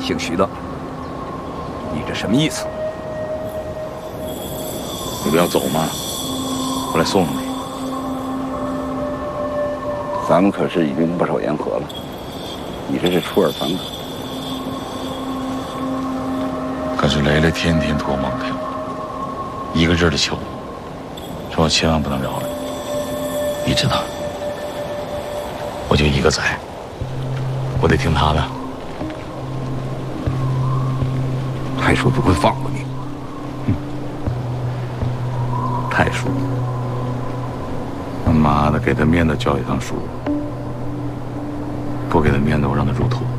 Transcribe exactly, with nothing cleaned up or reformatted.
姓徐的，你这什么意思？ 你不要走吗？我来送你。 咱们可是已经不守言和了，你这是出尔反尔。 可是雷雷天天托梦给我，一个劲儿的求我，说我千万不能饶了你。你知道，我就一个崽，我得听他的。 太叔不会放过你。 嗯，太叔，他妈的，给他面子教育当叔，不给他面子我让他入土。